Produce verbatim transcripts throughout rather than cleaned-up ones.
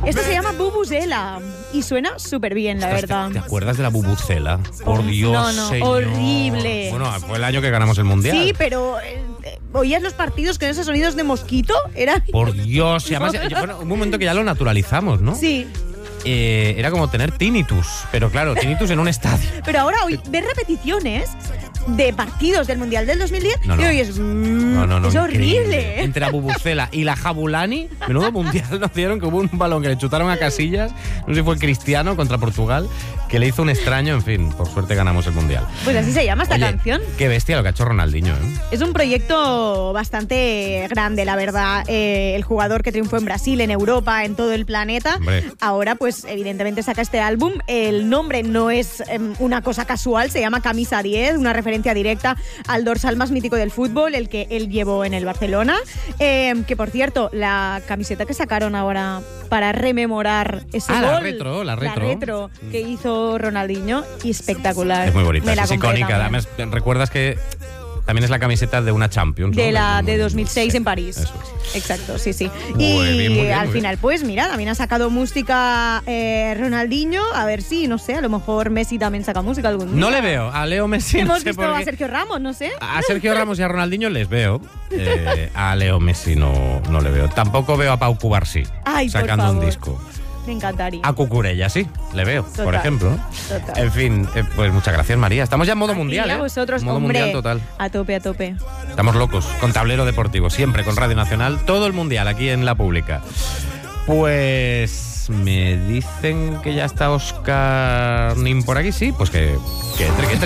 Esto se llama Vuvuzela y suena súper bien, la Ostras, verdad. ¿Te, ¿Te acuerdas de la bubucela? Por Dios, no, no, señor. horrible. Bueno, fue el año que ganamos el Mundial. Sí, pero eh, eh, ¿oías los partidos con esos sonidos de mosquito? Era... Por Dios, y además, ya- bueno, un momento que ya lo naturalizamos, ¿no? Sí, Eh, era como tener tinnitus, pero claro, tinnitus en un estadio. pero ahora hoy ves repeticiones de partidos del Mundial del dos mil diez No, no. y oyes... mm, No, no, no. es increíble. horrible. ¿eh? Entre la bubucela y la jabulani, menudo mundial nos dieron, que hubo un balón que le chutaron a Casillas, no sé si fue Cristiano contra Portugal, que le hizo un extraño, en fin, por suerte ganamos el Mundial. Pues así se llama esta Oye, canción. Qué bestia lo que ha hecho Ronaldinho, ¿eh? Es un proyecto bastante grande, la verdad. Eh, el jugador que triunfó en Brasil, en Europa, en todo el planeta. Hombre. Ahora, pues, evidentemente saca este álbum. El nombre no es eh, una cosa casual, se llama Camisa diez, una referencia directa al dorsal más mítico del fútbol, el que él llevó en el Barcelona. Eh, que, por cierto, la camiseta que sacaron ahora para rememorar ese Ah, gol. la retro, la retro. La retro que hizo Ronaldinho, y espectacular. Es muy bonita, Me la es compré icónica. también. Además, recuerdas que también es la camiseta de una Champions, ¿no? De la de Del- dos mil seis sí, en París. Eso es. Exacto, sí, sí. Muy y bien, muy bien, al muy final, pues mira, también ha sacado música eh, Ronaldinho. A ver si, no sé, a lo mejor Messi también saca música algún día. No le veo a Leo Messi. no Hemos sé visto por a qué. Sergio Ramos, no sé. A Sergio Ramos y a Ronaldinho les veo. Eh, a Leo Messi no, no le veo. Tampoco veo a Pau Cubarsí Ay, por sacando un favor. disco. Me encantaría. A Cucurella sí, le veo, por Total, ejemplo. total. En fin, eh, pues muchas gracias, María. Estamos ya en modo A ti, mundial, a ¿eh? vosotros, modo hombre, mundial total. a tope, a tope. Estamos locos, con Tablero Deportivo, siempre con Radio Nacional, todo el mundial aquí en La Pública. Pues me dicen que ya está Oscar Nin por aquí, sí, pues que, que entre, que entre.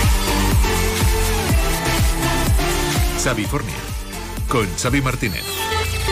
Xavifornia con Xavi Martínez.